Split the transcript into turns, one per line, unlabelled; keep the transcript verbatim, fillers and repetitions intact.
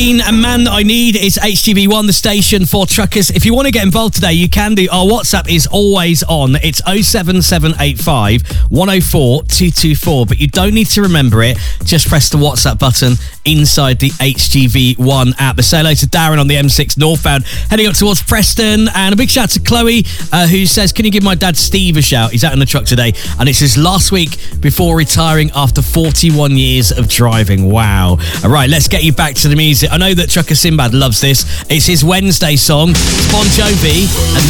A man that I need is H G V one, the station for truckers. If you want to get involved today, you can do. Our WhatsApp is always on. It's oh seven seven eight five, one oh four, two two four. But you don't need to remember it. Just press the WhatsApp button inside the H G V one app. But say hello to Darren on the M six northbound, heading up towards Preston. And a big shout out to Chloe, uh, who says, can you give my dad Steve a shout? He's out in the truck today. And it's his last week before retiring after forty-one years of driving. Wow. All right, let's get you back to the music. I know that Trucker Sinbad loves this. It's his Wednesday song. It's Bon Jovi and